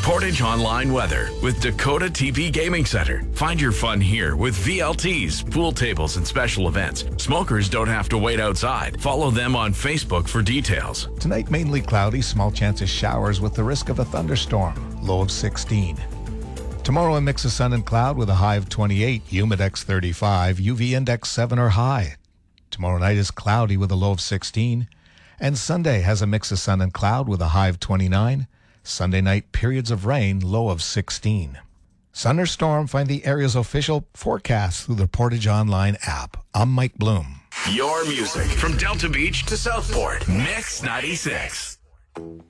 Portage Online weather with Dakota TV Gaming Center. Find your fun here with VLTs, pool tables, and special events. Smokers don't have to wait outside. Follow them on Facebook for details. Tonight, mainly cloudy, small chance of showers with the risk of a thunderstorm, low of 16. Tomorrow, a mix of sun and cloud with a high of 28, humidex 35, UV index 7 or high. Tomorrow night is cloudy with a low of 16. And Sunday has a mix of sun and cloud with a high of 29. Sunday night, periods of rain, low of 16. Sun or storm, find the area's official forecast through the Portage Online app. I'm Mike Bloom. Your music from Delta Beach to Southport. Mix 96.